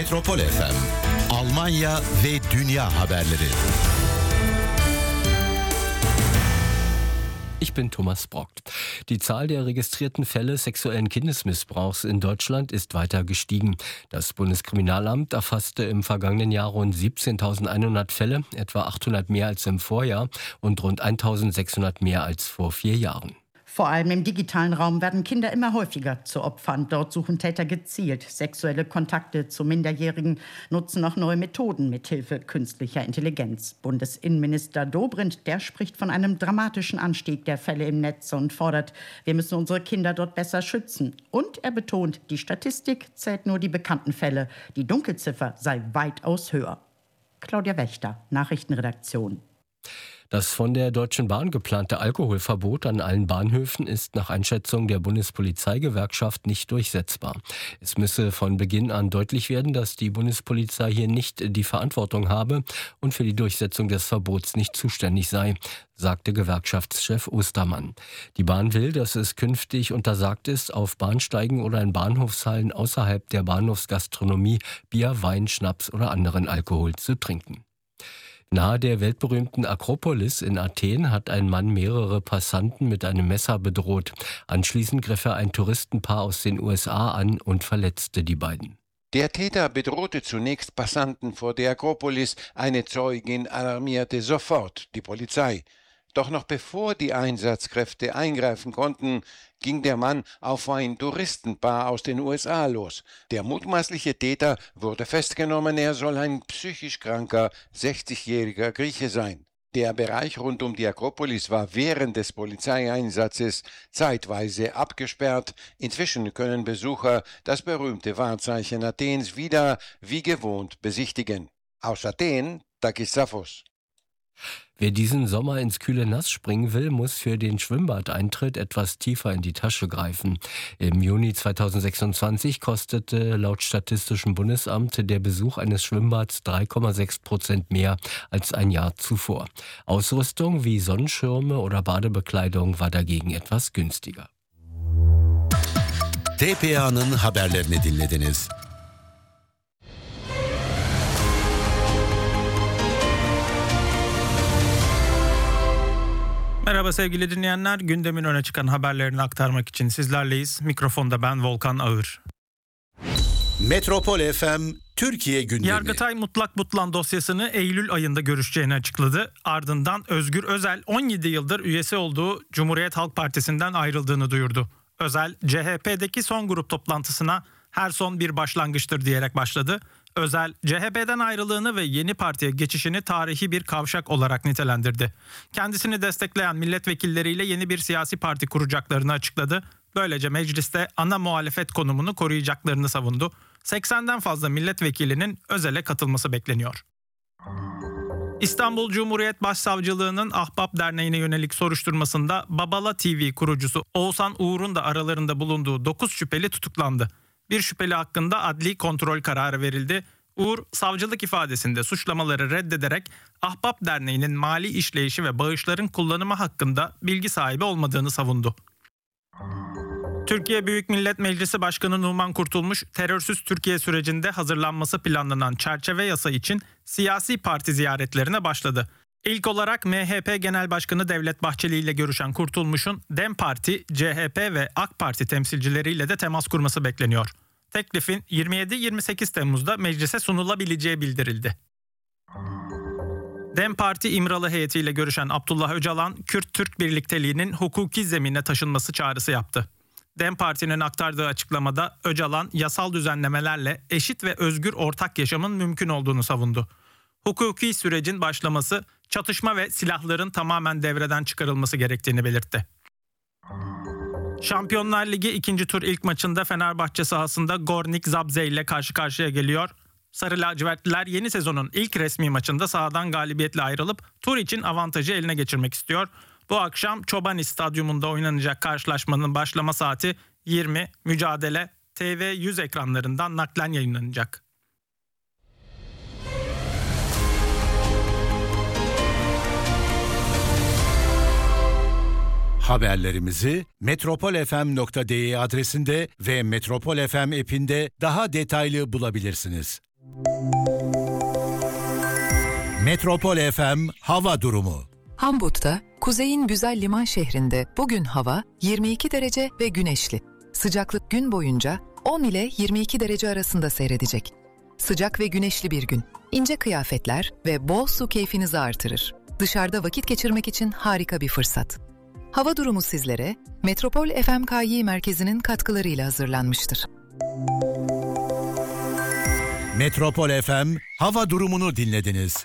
Metropol FM, Almanya ve Dünya haberleri. Ich bin Thomas Brock. Die Zahl der registrierten Fälle sexuellen Kindesmissbrauchs in Deutschland ist weiter gestiegen. Das Bundeskriminalamt erfasste im vergangenen Jahr rund 17.100 Fälle, etwa 800 mehr als im Vorjahr und rund 1.600 mehr als vor 4 Jahren. Vor allem im digitalen Raum werden Kinder immer häufiger zu Opfern. Dort suchen Täter gezielt sexuelle Kontakte zu Minderjährigen, nutzen auch neue Methoden mithilfe künstlicher Intelligenz. Bundesinnenminister Dobrindt, der spricht von einem dramatischen Anstieg der Fälle im Netz und fordert, wir müssen unsere Kinder dort besser schützen. Und er betont, die Statistik zählt nur die bekannten Fälle. Die Dunkelziffer sei weitaus höher. Claudia Wächter, Nachrichtenredaktion. Das von der Deutschen Bahn geplante Alkoholverbot an allen Bahnhöfen ist nach Einschätzung der Bundespolizeigewerkschaft nicht durchsetzbar. Es müsse von Beginn an deutlich werden, dass die Bundespolizei hier nicht die Verantwortung habe und für die Durchsetzung des Verbots nicht zuständig sei, sagte Gewerkschaftschef Ostermann. Die Bahn will, dass es künftig untersagt ist, auf Bahnsteigen oder in Bahnhofshallen außerhalb der Bahnhofsgastronomie Bier, Wein, Schnaps oder anderen Alkohol zu trinken. Nahe der weltberühmten Akropolis in Athen hat ein Mann mehrere Passanten mit einem Messer bedroht. Anschließend griff er ein Touristenpaar aus den USA an und verletzte die beiden. Der Täter bedrohte zunächst Passanten vor der Akropolis. Eine Zeugin alarmierte sofort die Polizei. Doch noch bevor die Einsatzkräfte eingreifen konnten, ging der Mann auf ein Touristenpaar aus den USA los. Der mutmaßliche Täter wurde festgenommen. Er soll ein psychisch kranker, 60-jähriger Grieche sein. Der Bereich rund um die Akropolis war während des Polizeieinsatzes zeitweise abgesperrt. Inzwischen können Besucher das berühmte Wahrzeichen Athens wieder wie gewohnt besichtigen. Aus Athen, Takis Safos. Wer diesen Sommer ins kühle Nass springen will, muss für den Schwimmbadeintritt etwas tiefer in die Tasche greifen. Im Juni 2026 kostete laut Statistischem Bundesamt der Besuch eines Schwimmbads 3,6% mehr als ein Jahr zuvor. Ausrüstung wie Sonnenschirme oder Badebekleidung war dagegen etwas günstiger. TPA'nın haberlerini dinlediniz. Merhaba sevgili dinleyenler, gündemin öne çıkan haberlerini aktarmak için sizlerleyiz. Mikrofonda ben Volkan Ağır. Metropol FM Türkiye gündemi. Yargıtay Mutlak Butlan dosyasını Eylül ayında görüşeceğini açıkladı. Ardından Özgür Özel 17 yıldır üyesi olduğu Cumhuriyet Halk Partisi'nden ayrıldığını duyurdu. Özel, CHP'deki son grup toplantısına her son bir başlangıçtır diyerek başladı. Özel, CHP'den ayrılığını ve yeni partiye geçişini tarihi bir kavşak olarak nitelendirdi. Kendisini destekleyen milletvekilleriyle yeni bir siyasi parti kuracaklarını açıkladı. Böylece mecliste ana muhalefet konumunu koruyacaklarını savundu. 80'den fazla milletvekilinin Özel'e katılması bekleniyor. İstanbul Cumhuriyet Başsavcılığı'nın Ahbap Derneği'ne yönelik soruşturmasında Babala TV kurucusu Oğuzhan Uğur'un da aralarında bulunduğu 9 şüpheli tutuklandı. Bir şüpheli hakkında adli kontrol kararı verildi. Uğur, savcılık ifadesinde suçlamaları reddederek Ahbap Derneği'nin mali işleyişi ve bağışların kullanımı hakkında bilgi sahibi olmadığını savundu. Türkiye Büyük Millet Meclisi Başkanı Numan Kurtulmuş, terörsüz Türkiye sürecinde hazırlanması planlanan çerçeve yasa için siyasi parti ziyaretlerine başladı. İlk olarak MHP Genel Başkanı Devlet Bahçeli ile görüşen Kurtulmuş'un DEM Parti, CHP ve AK Parti temsilcileriyle de temas kurması bekleniyor. Teklifin 27-28 Temmuz'da meclise sunulabileceği bildirildi. DEM Parti İmralı heyetiyle görüşen Abdullah Öcalan, Kürt-Türk birlikteliğinin hukuki zemine taşınması çağrısı yaptı. DEM Parti'nin aktardığı açıklamada Öcalan, yasal düzenlemelerle eşit ve özgür ortak yaşamın mümkün olduğunu savundu. Hukuki sürecin başlaması, çatışma ve silahların tamamen devreden çıkarılması gerektiğini belirtti. Şampiyonlar Ligi 2. tur ilk maçında Fenerbahçe sahasında Gornik Zabrze ile karşı karşıya geliyor. Sarı lacivertliler yeni sezonun ilk resmi maçında sahadan galibiyetle ayrılıp tur için avantajı eline geçirmek istiyor. Bu akşam Çobani Stadyumunda oynanacak karşılaşmanın başlama saati 20, mücadele TV100 ekranlarından naklen yayınlanacak. Haberlerimizi metropolfm.de adresinde ve Metropol FM app'inde daha detaylı bulabilirsiniz. Metropol FM hava durumu. Hamburg'da, kuzeyin güzel liman şehrinde bugün hava 22 derece ve güneşli. Sıcaklık gün boyunca 10 ile 22 derece arasında seyredecek. Sıcak ve güneşli bir gün. İnce kıyafetler ve bol su keyfinizi artırır. Dışarıda vakit geçirmek için harika bir fırsat. Hava durumu sizlere Metropol FMKY merkezinin katkılarıyla hazırlanmıştır. Metropol FM hava durumunu dinlediniz.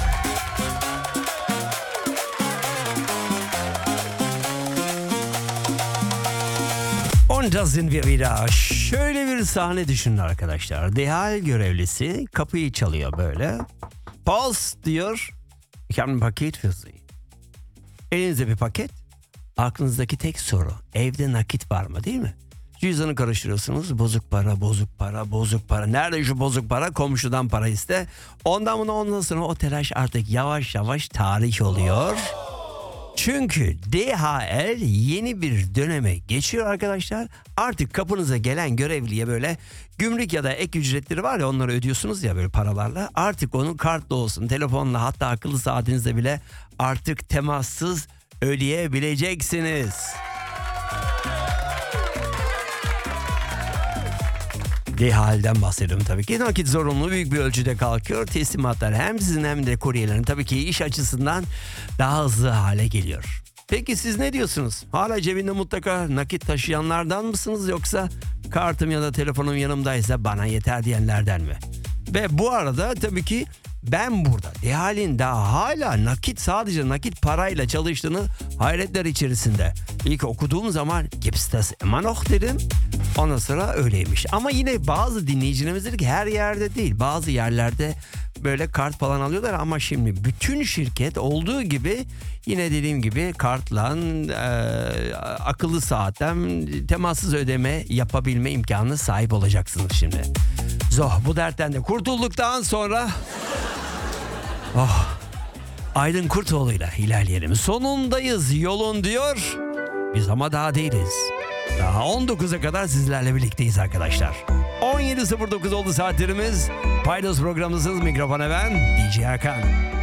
Und da sind wir wieder. Şöyle bir sahne düşünün arkadaşlar. DHL görevlisi kapıyı çalıyor böyle. Post diyor. Ich habe ein Paket für Sie. Elinizde bir paket. Aklınızdaki tek soru. Evde nakit var mı, değil mi? Cüzdanı karıştırıyorsunuz. Bozuk para, bozuk para, bozuk para. Nerede şu bozuk para? Komşudan para iste. Ondan sonra o telaş artık yavaş yavaş tarih oluyor. Çünkü DHL yeni bir döneme geçiyor arkadaşlar. Artık kapınıza gelen görevliye böyle gümrük ya da ek ücretleri var ya, onları ödüyorsunuz ya böyle paralarla. Artık onun kartla olsun, telefonla, hatta akıllı saatinizle bile artık temassız ödeyebileceksiniz. DHL'den bahsediyorum tabii ki. Nakit zorunluluğu büyük bir ölçüde kalkıyor. Teslimatlar hem sizin hem de kuryelerin tabii ki iş açısından daha hızlı hale geliyor. Peki siz ne diyorsunuz? Hala cebinde mutlaka nakit taşıyanlardan mısınız, yoksa kartım ya da telefonum yanımdaysa bana yeter diyenlerden mi? Ve bu arada tabii ki ben burada DHL'in daha hala sadece nakit parayla çalıştığını hayretler içerisinde. İlk okuduğum zaman gibt's das immer noch dedim. Ondan sonra öyleymiş. Ama yine bazı dinleyicilerimiz dedi ki her yerde değil. Bazı yerlerde böyle kart falan alıyorlar ama şimdi bütün şirket olduğu gibi yine dediğim gibi kartla akıllı saatten temassız ödeme yapabilme imkanına sahip olacaksınız şimdi. Bu dertten de kurtulduktan sonra Aydın Kurtoğlu'yla ilerleyelim. Sonundayız yolun diyor. Biz ama daha değiliz. Daha 19'a kadar sizlerle birlikteyiz arkadaşlar. 17.09 oldu saatlerimiz. Paydos programındasınız. Mikrofona ben DJ Hakan.